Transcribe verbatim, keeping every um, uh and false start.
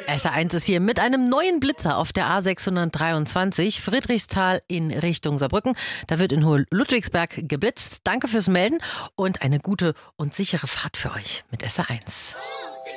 S R eins ist hier mit einem neuen Blitzer auf der A sechshundertdreiundzwanzig, Friedrichsthal in Richtung Saarbrücken. Da wird in Hohe Ludwigsberg geblitzt. Danke fürs Melden und eine gute und sichere Fahrt für euch mit S R eins.